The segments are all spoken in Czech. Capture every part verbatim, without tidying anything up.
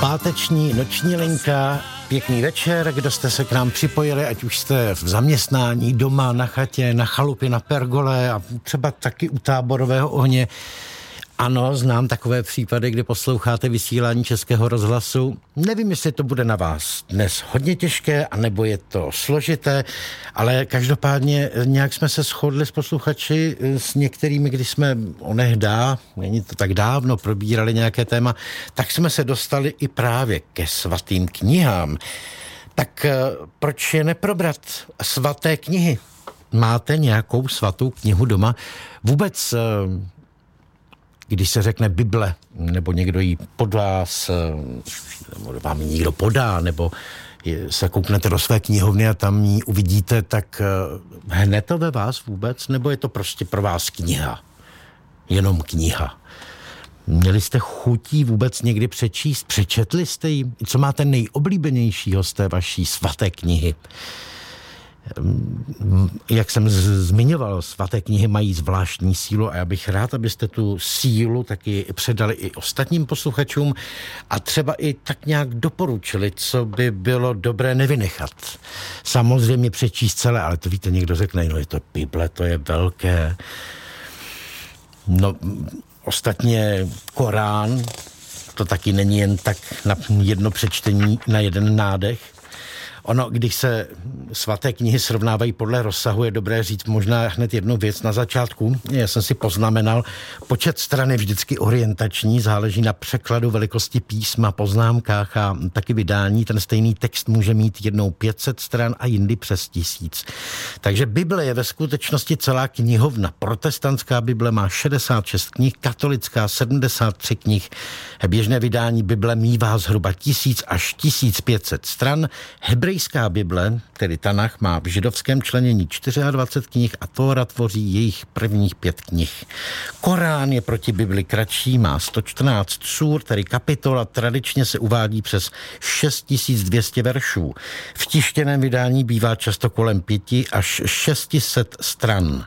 Páteční noční linka, pěkný večer, kdo jste se k nám připojili, ať už jste v zaměstnání, doma, na chatě, na chalupě, na pergole a třeba taky u táborového ohně. Ano, znám takové případy, kdy posloucháte vysílání Českého rozhlasu. Nevím, jestli to bude na vás dnes hodně těžké, anebo je to složité, ale každopádně nějak jsme se shodli s posluchači s některými, když jsme onehdá, není to tak dávno, probírali nějaké téma, tak jsme se dostali i právě ke svatým knihám. Tak proč je neprobrat svaté knihy? Máte nějakou svatou knihu doma? Vůbec... Když se řekne Bible, nebo někdo ji pod vás, nebo vám ji někdo podá, nebo se kouknete do své knihovny a tam ji uvidíte, tak hne to ve vás vůbec, nebo je to prostě pro vás kniha? Jenom kniha. Měli jste chutí vůbec někdy přečíst? Přečetli jste ji? Co máte nejoblíbenějšího z té vaší svaté knihy? Jak jsem z- zmiňoval, svaté knihy mají zvláštní sílu a já bych rád, abyste tu sílu taky předali i ostatním posluchačům a třeba i tak nějak doporučili, co by bylo dobré nevynechat. Samozřejmě přečíst celé, ale to víte, někdo řekne, no je to Bible, to je velké. No, ostatně Korán, to taky není jen tak na jedno přečtení, na jeden nádech. Ono, když se svaté knihy srovnávají podle rozsahu, je dobré říct možná hned jednu věc na začátku. Já jsem si poznamenal, počet stran je vždycky orientační, záleží na překladu, velikosti písma, poznámkách a taky vydání. Ten stejný text může mít jednou pět set stran a jindy přes tisíc. Takže Bible je ve skutečnosti celá knihovna. Protestantská Bible má šedesát šest knih, katolická sedmdesát tři knih. Běžné vydání Bible mívá zhruba tisíc až tisíc pět set stran. Hebrejská Bible, tedy Tanach, má v židovském členění dvacet čtyři knih a Tóra tvoří jejich prvních pět knih. Korán je proti Bibli kratší, má sto čtrnáct súr, tedy kapitol, a tradičně se uvádí přes šest tisíc dvě stě veršů. V tištěném vydání bývá často kolem pěti až šesti set stran.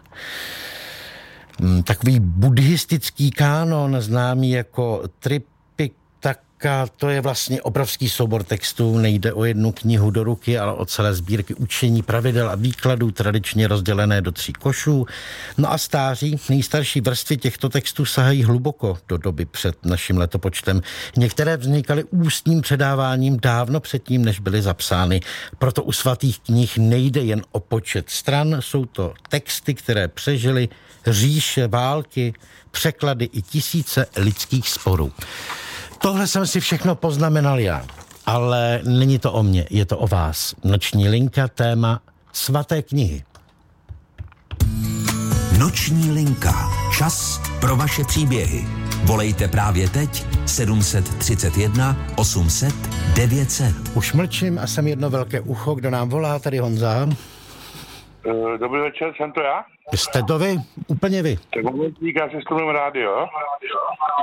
Takový buddhistický kánon, známý jako Tripitaka, to je vlastně obrovský soubor textů, nejde o jednu knihu do ruky, ale o celé sbírky učení, pravidel a výkladů, tradičně rozdělené do tří košů. No a stáří, nejstarší vrstvy těchto textů sahají hluboko do doby před naším letopočtem. Některé vznikaly ústním předáváním dávno předtím, než byly zapsány. Proto u svatých knih nejde jen o počet stran, jsou to texty, které přežily říše, války, překlady i tisíce lidských sporů. Tohle jsem si všechno poznamenal já, ale není to o mně, je to o vás. Noční linka, téma svaté knihy. Noční linka. Čas pro vaše příběhy. Volejte právě teď sedm set třicet jedna osm set devět set. Už mlčím a jsem jedno velké ucho, kdo nám volá, tady Honza. Dobrý večer, jsem to já? Jste to vy? Úplně vy. Tak momentík, já si stupnul rádio.